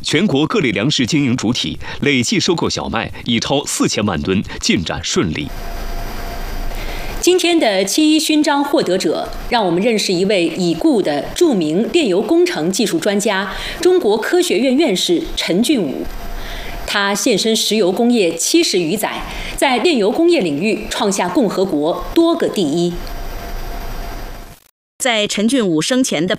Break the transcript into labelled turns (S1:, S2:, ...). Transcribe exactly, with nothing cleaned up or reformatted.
S1: 全国各类粮食经营主体累计收购小麦已超四千万吨，进展顺利。
S2: 今天的七一勋章获得者，让我们认识一位已故的著名炼油工程技术专家、中国科学院院士陈俊武。他献身石油工业七十余载，在炼油工业领域创下共和国多个第一。
S3: 在陈俊武生前的